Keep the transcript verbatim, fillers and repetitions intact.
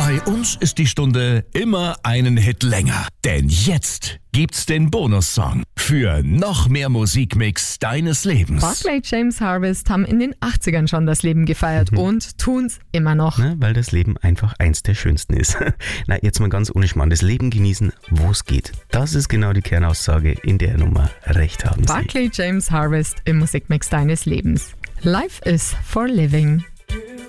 Bei uns ist die Stunde immer einen Hit länger. Denn jetzt gibt's den Bonussong für noch mehr Musikmix deines Lebens. Barclay James Harvest haben in den achtzigern schon das Leben gefeiert mhm. und tun's immer noch. Na, weil das Leben einfach eins der schönsten ist. Na, jetzt mal ganz ohne Schmarrn. Das Leben genießen, wo es geht. Das ist genau die Kernaussage in der Nummer. Recht haben Sie. Barclay James Harvest im Musikmix deines Lebens. Life is for living.